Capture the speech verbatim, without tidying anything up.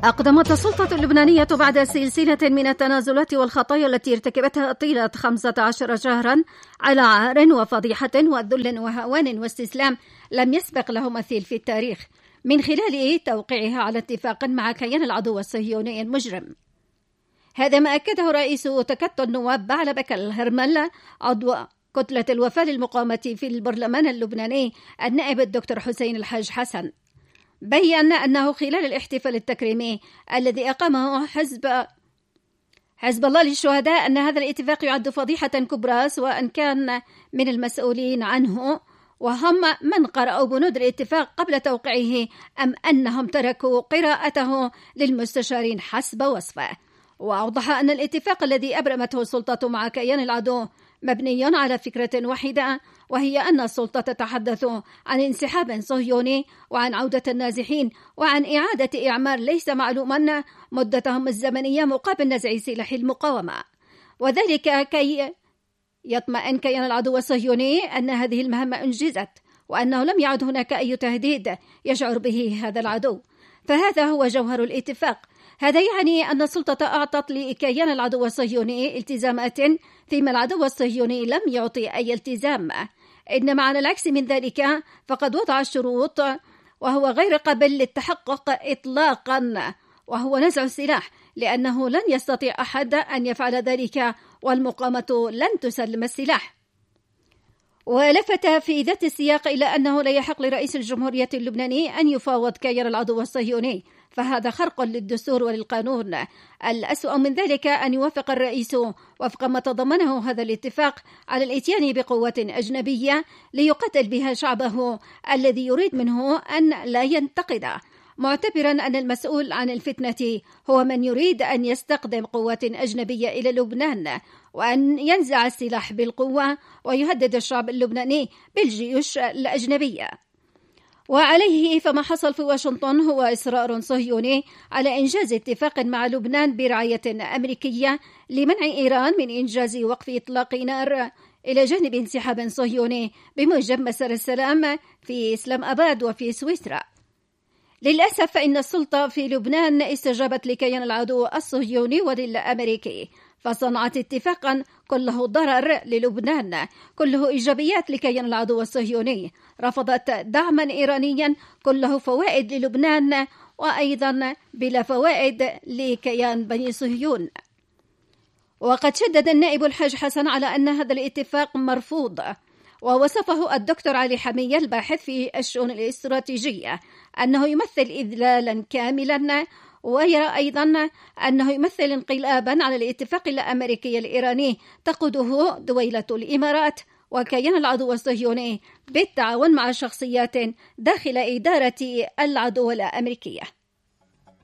أقدمت السلطة اللبنانية بعد سلسلة من التنازلات والخطايا التي ارتكبتها طيلة خمسة عشر شهرا على عار وفضيحة وذل وهوان واستسلام لم يسبق له مثيل في التاريخ، من خلال توقيعها على اتفاق مع كيان العدو الصهيوني المجرم. هذا ما أكده رئيس تكتل النواب بعلبك الهرمل عضو كتلة الوفاء للمقاومة في البرلمان اللبناني النائب الدكتور حسين الحاج حسن، بيّن أنه خلال الاحتفال التكريمي الذي أقامه حزب حزب الله للشهداء أن هذا الاتفاق يعد فضيحة كبرى، سواء كان من المسؤولين عنه وهم من قرأوا بنود الاتفاق قبل توقيعه أم أنهم تركوا قراءته للمستشارين حسب وصفه. وأوضح أن الاتفاق الذي أبرمته السلطة مع كيان العدو مبني على فكرة واحدة، وهي أن السلطة تتحدث عن انسحاب صهيوني وعن عودة النازحين وعن إعادة إعمار ليس معلوما مدتهم الزمنية مقابل نزع سلاح المقاومة، وذلك كي يطمئن كيان العدو الصهيوني أن هذه المهمة أنجزت وأنه لم يعد هناك أي تهديد يشعر به هذا العدو. فهذا هو جوهر الاتفاق. هذا يعني أن السلطة أعطت لكيان العدو الصهيوني التزامات فيما العدو الصهيوني لم يعطي أي التزام، إنما على العكس من ذلك فقد وضع الشروط وهو غير قابل للتحقق إطلاقا، وهو نزع السلاح، لأنه لن يستطيع أحد أن يفعل ذلك والمقاومة لن تسلم السلاح. ولفت في ذات السياق إلى أنه لا يحق لرئيس الجمهورية اللبناني أن يفاوض كيان العدو الصهيوني، فهذا خرق للدستور وللقانون. الأسوأ من ذلك أن يوافق الرئيس وفق ما تضمنه هذا الاتفاق على الاتيان بقوة أجنبية ليقتل بها شعبه الذي يريد منه أن لا ينتقده، معتبرا أن المسؤول عن الفتنة هو من يريد أن يستخدم قوات أجنبية إلى لبنان وأن ينزع السلاح بالقوة ويهدد الشعب اللبناني بالجيوش الأجنبية. وعليه فما حصل في واشنطن هو إصرار صهيوني على إنجاز اتفاق مع لبنان برعاية أمريكية لمنع إيران من إنجاز وقف إطلاق نار إلى جانب انسحاب صهيوني بموجب مسار السلام في إسلام أباد وفي سويسرا. للأسف فإن السلطة في لبنان استجابت لكيان العدو الصهيوني وللأمريكي، فصنعت اتفاقا كله ضرر للبنان، كله إيجابيات لكيان العدو الصهيوني، رفضت دعما إيرانيا كله فوائد للبنان وأيضا بلا فوائد لكيان بني صهيون. وقد شدد النائب الحاج حسن على أن هذا الاتفاق مرفوض، ووصفه الدكتور علي حمية الباحث في الشؤون الاستراتيجية أنه يمثل إذلالا كاملا، ويرى أيضا أنه يمثل انقلابا على الاتفاق الأمريكي الإيراني تقوده دويلة الإمارات وكيان العدو الصهيوني بالتعاون مع شخصيات داخل إدارة العدو الأمريكية.